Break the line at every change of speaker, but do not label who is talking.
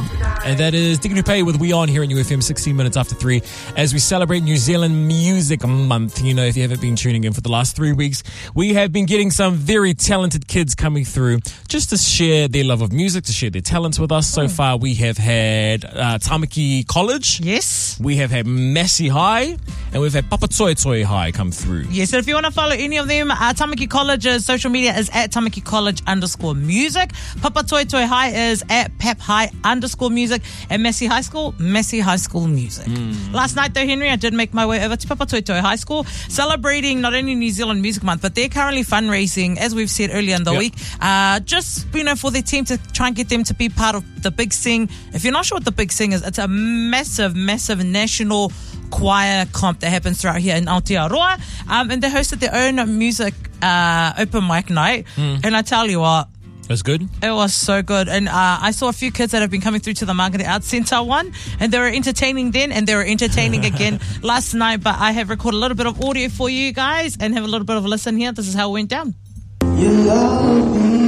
And that is Dignupe with We On here in UFM 16 minutes after 3 as we celebrate New Zealand Music Month. You know, if you haven't been tuning in for the last 3 weeks, we have been getting some very talented kids coming through just to share their love of music, to share their talents with us. So far, we have had Tamaki College.
Yes.
We have had Massey High, and we've had Papatoetoe High come through.
Yes, and if you want to follow any of them, Tamaki College's social media is at Tamaki College_music. Papatoetoe High is at Pap High _music. And Massey High School Music. Last night though, Henry, I did make my way over to Papatoetoe High School, celebrating not only New Zealand Music Month, but they're currently fundraising, as we've said earlier in the week, just, you know, for their team to try and get them to be part of the Big Sing. If you're not sure what the Big Sing is, it's a massive national choir comp that happens throughout here in Aotearoa. And they hosted their own music open mic night. And I tell you what,
it was good.
It was so good. And I saw a few kids that have been coming through to the Marketing Arts Centre one, and they were entertaining then, and they were entertaining again last night. But I have recorded a little bit of audio for you guys, and have a little bit of a listen here. This is how it went down.
You love me.